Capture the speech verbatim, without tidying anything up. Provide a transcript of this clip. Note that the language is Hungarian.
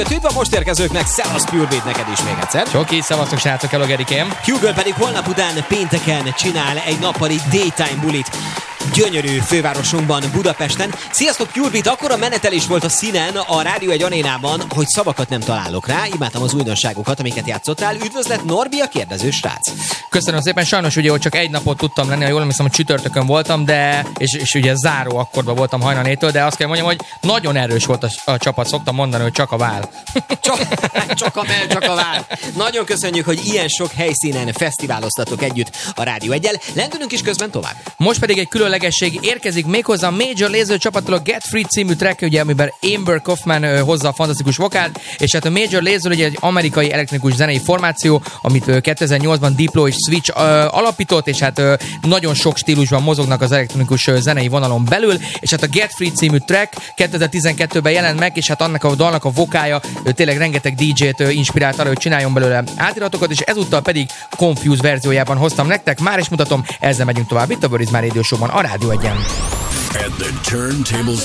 Üdv a most érkezőknek, szevasz Purebeat neked is még egyszer. Csoki, szevasztok srácok, hello Gerikém. Hugo pedig holnap után pénteken csinál egy nappali daytime bulit gyönyörű fővárosunkban, Budapesten. Sziasztok Purebeat, akkora menetelés volt a színen a Rádió egy arénában, hogy szavakat nem találok rá. Imádtam az újdonságokat, amiket játszottál. Üdvözlet Norbi, a kérdező srác. Köszönöm szépen, sajnos ugye, hogy csak egy napot tudtam lenni, ha jól emlékszem, hogy csütörtökön voltam, de és, és ugye záró akkorban voltam hajnanétől, de azt kell mondjam, hogy nagyon erős volt a, a csapat, szoktam mondani, hogy csak a vál. Csak, csak a mell, csak a vál. Nagyon köszönjük, hogy ilyen sok helyszínen fesztiváloztatok együtt a Rádió egyel. Lendülünk is közben tovább. Most pedig egy különlegesség érkezik méghozzá a Major Lazer csapattól a Get Free című track, ugye, amiben Amber Kaufman uh, hozza a fantasztikus vokált, és hát a Major Lazer ugye egy amerikai elektronikus zenei formáció, amit uh, kétezer-nyolcban Diplo és Switch uh, alapított, és hát uh, nagyon sok stílusban mozognak az elektronikus uh, zenei vonalon belül, és hát a Get Free című track kétezer-tizenkettőben jelent meg, és hát annak a dalnak a vokája uh, tényleg rengeteg dé dzsét uh, inspirált arra, hogy csináljon belőle átiratokat, és ezúttal pedig Confused verziójában hoztam nektek. Már is mutatom, ezzel megyünk tovább itt a Where is My Radio Show-ban, a Rádió egyen. At the turntables